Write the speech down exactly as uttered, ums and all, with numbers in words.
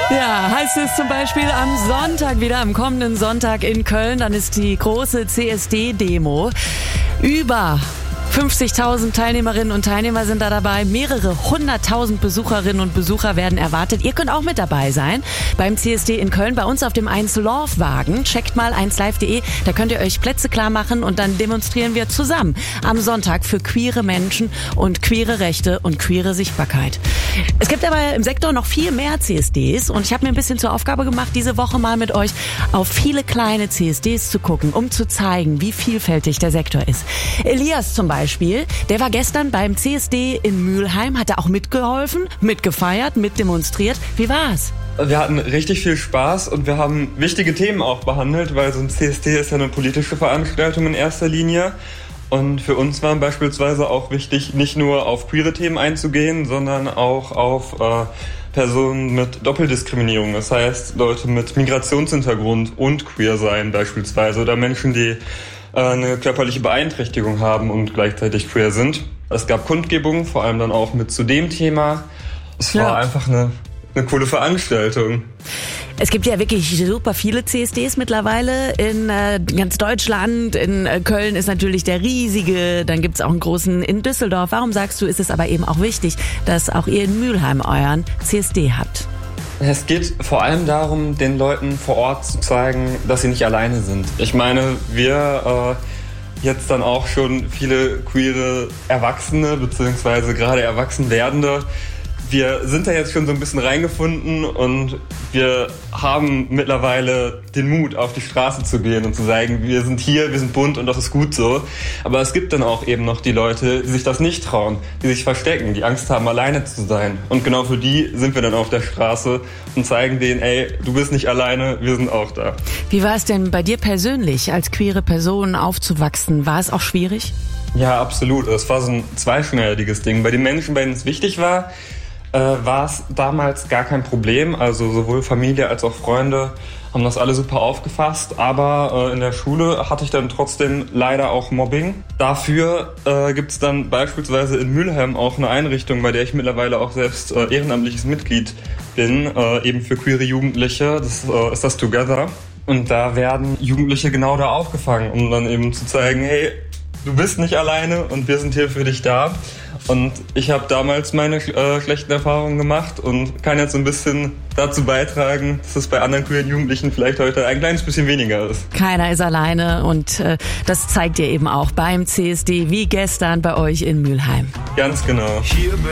Ja, heißt es zum Beispiel am Sonntag wieder, am kommenden Sonntag in Köln, dann ist die große C S D-Demo. Über fünfzigtausend Teilnehmerinnen und Teilnehmer sind da dabei. Mehrere hunderttausend Besucherinnen und Besucher werden erwartet. Ihr könnt auch mit dabei sein beim C S D in Köln, bei uns auf dem eins Love Wagen. Checkt mal eins live punkt de, da könnt ihr euch Plätze klar machen und dann demonstrieren wir zusammen am Sonntag für queere Menschen und queere Rechte und queere Sichtbarkeit. Es gibt aber im Sektor noch viel mehr C S Ds und ich habe mir ein bisschen zur Aufgabe gemacht, diese Woche mal mit euch auf viele kleine C S Ds zu gucken, um zu zeigen, wie vielfältig der Sektor ist. Elias zum Beispiel. Beispiel, der war gestern beim C S D in Mülheim, hat er auch mitgeholfen, mitgefeiert, mitdemonstriert. Wie war's? Wir hatten richtig viel Spaß und wir haben wichtige Themen auch behandelt, weil so ein C S D ist ja eine politische Veranstaltung in erster Linie. Und für uns war beispielsweise auch wichtig, nicht nur auf queere Themen einzugehen, sondern auch auf äh, Personen mit Doppeldiskriminierung. Das heißt, Leute mit Migrationshintergrund und queer sein beispielsweise oder Menschen, die eine körperliche Beeinträchtigung haben und gleichzeitig queer sind. Es gab Kundgebungen, vor allem dann auch mit zu dem Thema. Es war ja einfach eine, eine coole Veranstaltung. Es gibt ja wirklich super viele C S Ds mittlerweile in äh, ganz Deutschland. In äh, Köln ist natürlich der riesige, dann gibt's auch einen großen in Düsseldorf. Warum sagst du, ist es aber eben auch wichtig, dass auch ihr in Mülheim euren C S D habt? Es geht vor allem darum, den Leuten vor Ort zu zeigen, dass sie nicht alleine sind. Ich meine, wir äh, jetzt dann auch schon viele queere Erwachsene, beziehungsweise gerade Erwachsenwerdende, wir sind da jetzt schon so ein bisschen reingefunden und wir haben mittlerweile den Mut, auf die Straße zu gehen und zu sagen, wir sind hier, wir sind bunt und das ist gut so. Aber es gibt dann auch eben noch die Leute, die sich das nicht trauen, die sich verstecken, die Angst haben, alleine zu sein. Und genau für die sind wir dann auf der Straße und zeigen denen, ey, du bist nicht alleine, wir sind auch da. Wie war es denn bei dir persönlich, als queere Person aufzuwachsen? War es auch schwierig? Ja, absolut. Es war so ein zweischneidiges Ding. Bei den Menschen, bei denen es wichtig war, Äh, war es damals gar kein Problem. Also sowohl Familie als auch Freunde haben das alle super aufgefasst. Aber äh, in der Schule hatte ich dann trotzdem leider auch Mobbing. Dafür äh, gibt es dann beispielsweise in Mülheim auch eine Einrichtung, bei der ich mittlerweile auch selbst äh, ehrenamtliches Mitglied bin, äh, eben für queere Jugendliche. Das äh, ist das Together. Und da werden Jugendliche genau da aufgefangen, um dann eben zu zeigen, hey, du bist nicht alleine und wir sind hier für dich da. Und ich habe damals meine äh, schlechten Erfahrungen gemacht und kann jetzt so ein bisschen dazu beitragen, dass es bei anderen queeren Jugendlichen vielleicht heute ein kleines bisschen weniger ist. Keiner ist alleine und äh, das zeigt ihr eben auch beim C S D wie gestern bei euch in Mülheim. Ganz genau.